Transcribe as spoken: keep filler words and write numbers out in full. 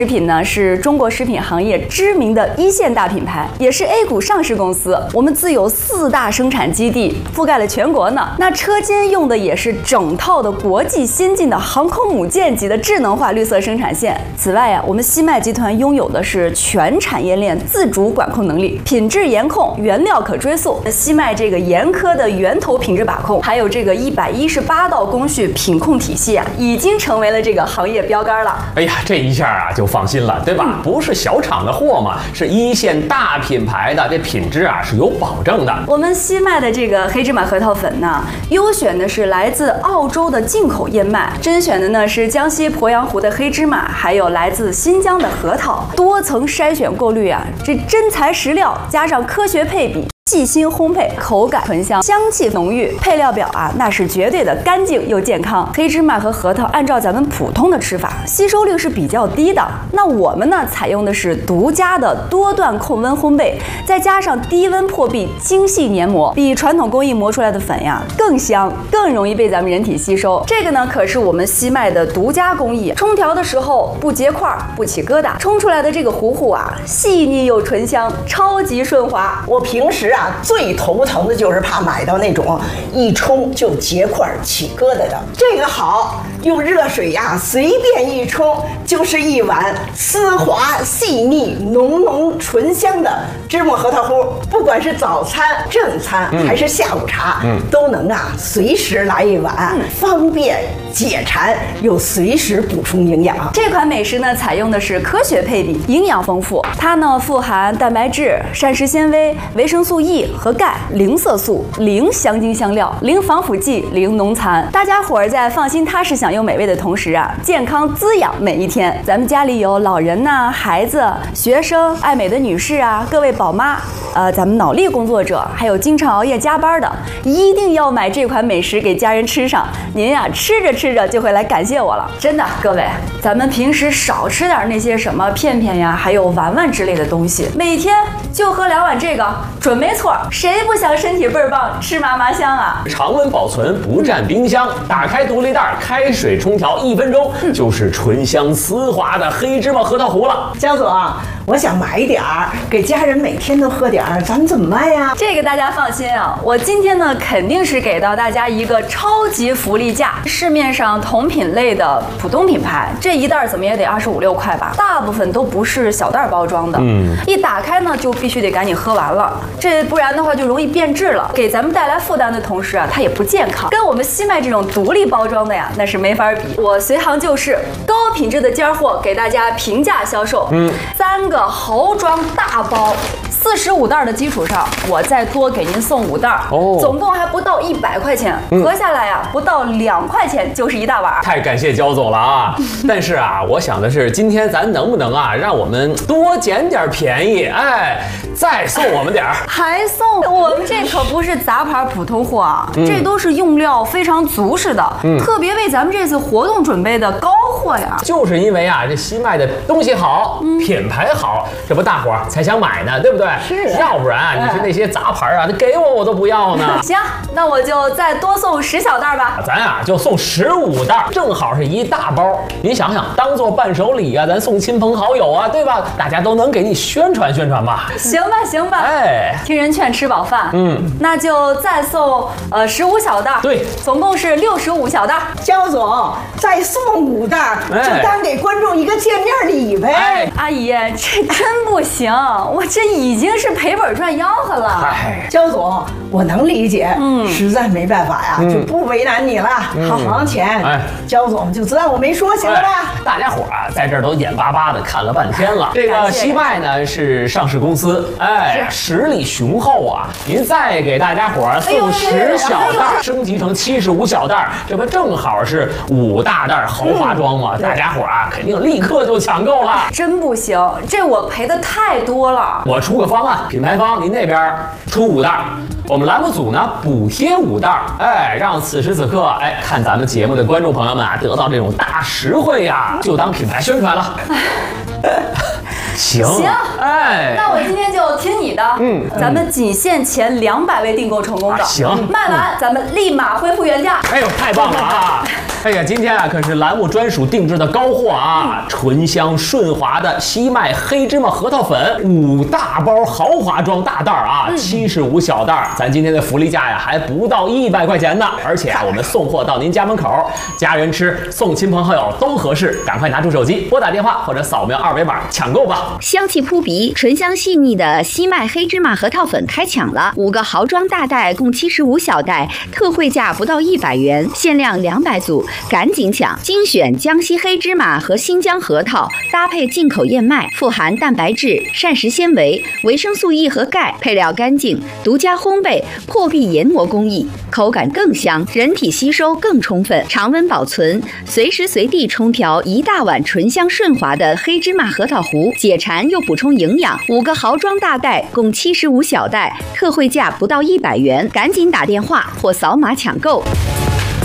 食品呢是中国食品行业知名的一线大品牌，也是 A 股上市公司。我们自有四大生产基地，覆盖了全国呢。那车间用的也是整套的国际先进的航空母舰级的智能化绿色生产线。此外呀，我们西麦集团拥有的是全产业链自主管控能力，品质严控，原料可追溯。西麦这个严苛的源头品质把控，还有这个一百一十八道工序品控体系啊，已经成为了这个行业标杆了。 哎呀，这一下啊就放心了，对吧？嗯、不是小厂的货嘛，是一线大品牌的，这品质啊是有保证的。 我们西麦的这个黑芝麻核桃粉呢，优选的是来自澳洲的进口燕麦，甄选的呢是江西鄱阳湖的黑芝麻，还有来自新疆的核桃，多层筛选过滤啊，这真材实料加上科学配比。细心烘焙，口感醇香，香气浓郁。配料表啊，那是绝对的干净又健康。黑芝麻和核桃按照咱们普通的吃法，吸收率是比较低的。那我们呢，采用的是独家的多段控温烘焙，再加上低温破壁精细研磨，比传统工艺磨出来的粉呀更香，更容易被咱们人体吸收。这个呢，可是我们西麦的独家工艺，冲调的时候不结块，不起疙瘩，冲出来的这个糊糊啊，细腻又醇香，超级顺滑。 我平时啊。最头疼的就是怕买到那种一冲就结块起疙瘩的，这个好，用热水呀随便一冲就是一碗丝滑细腻浓浓醇香的芝麻核桃糊，不管是早餐正餐、嗯、还是下午茶、嗯、都能啊随时来一碗、嗯、方便解馋又随时补充营养。 这款美食呢采用的是科学配比，营养丰富，它呢富含蛋白质、膳食纤维、维生素 E 和钙，零色素，零香精香料，零防腐剂，零农残。大家伙儿在放心踏实享用美味的同时啊，健康滋养每一天。咱们家里有老人呐、啊、孩子、学生、爱美的女士啊，各位宝妈，呃，咱们脑力工作者，还有经常熬夜加班的，一定要买这款美食给家人吃上。您呀、啊，吃着吃着就会来感谢我了，真的，各位，咱们平时少吃点那些什么片片呀，还有丸丸之类的东西，每天就喝两碗这个，准没错。谁不想身体倍儿棒，吃嘛嘛香啊？ 常温保存，不占冰箱，打开独立袋，开水冲调一分钟，嗯、就是醇香丝滑的黑芝麻核桃糊了。 江总，我想买点儿给家人每天都喝点儿，咱们怎么卖呀？ 这个大家放心啊，我今天呢肯定是给到大家一个超级福利价。市面上同品类的普通品牌，这一袋怎么也得二十五六块吧，大部分都不是小袋包装的，嗯，一打开呢就必须得赶紧喝完了，这不然的话就容易变质了，给咱们带来负担的同时啊，它也不健康，跟我们西麦这种独立包装的呀，那是没法比。我随行就市，高品质的尖货给大家平价销售，嗯，三个豪装大包。四十五袋的基础上，我再多给您送五袋，哦，总共还不到一百块钱，嗯、合下来呀、啊，不到两块钱就是一大碗。 太感谢焦总了啊！但是啊，我想的是，今天咱能不能啊，让我们多捡点便宜，哎，再送我们点儿， 还送我们这可不是杂牌普通货啊，嗯、这都是用料非常足实的，嗯、特别为咱们这次活动准备的高货呀。 就是因为啊，这西麦的东西好，嗯、品牌好，这不大伙儿才想买呢，对不对？ 是、啊， 要不然啊，你是那些杂牌啊，你给我我都不要呢。 行，那我就再多送十小袋吧。 咱啊就送十五袋，正好是一大包。您想想，当做伴手礼啊，咱送亲朋好友啊，对吧？大家都能给你宣传宣传吧。 行吧，行吧。哎，听人劝，吃饱饭。嗯，那就再送呃十五小袋。 对， 总共是六十五小袋。 焦总，再送五袋，哎、就当给观众一个见面礼呗。哎， 阿姨，这真不行，我这已经是赔本赚吆喝了。 哎，焦总，我能理解，嗯，实在没办法呀，嗯、就不为难你了。嗯、好行钱，哎，焦总就知道我没说，行了吧？ 哎、大家伙啊，在这儿都眼巴巴的看了半天了。这个西麦呢是上市公司，哎，实力雄厚啊。您再给大家伙送十小袋，升级成七十五小袋，这不正好是五大袋豪华装吗？嗯、大家伙啊，肯定立刻就抢购了。 真不行，这我赔的太多了。 我出个方案，品牌方您那边出五袋，我们栏目组呢补贴五袋，哎，让此时此刻哎看咱们节目的观众朋友们啊得到这种大实惠呀，就当品牌宣传了。行， 行，哎， 哎， 那我今天就听你的。嗯，咱们仅限前两百位订购成功的。 啊、行， 卖完、嗯、咱们立马恢复原价。 哎呦，太棒了啊！哎呀，今天啊可是栏目专属定制的高货啊，醇香顺滑的西麦黑芝麻核桃粉五大包豪华装大袋啊，七十五小袋，咱今天的福利价呀还不到一百块钱呢，而且啊我们送货到您家门口，家人吃送亲朋好友都合适，赶快拿出手机拨打电话或者扫描二维码抢购吧。 香气扑鼻、醇香细腻的西麦黑芝麻核桃粉开抢了，五个豪装大袋共七十五小袋，特惠价不到一百元，限量两百组。赶紧抢！精选江西黑芝麻和新疆核桃，搭配进口燕麦，富含蛋白质、膳食纤维、维生素 E 和钙，配料干净，独家烘焙，破壁研磨工艺，口感更香，人体吸收更充分，常温保存，随时随地冲调一大碗醇香顺滑的黑芝麻核桃糊，解馋又补充营养。五个豪装大袋共七十五小袋，特惠价不到一百元，赶紧打电话或扫码抢购。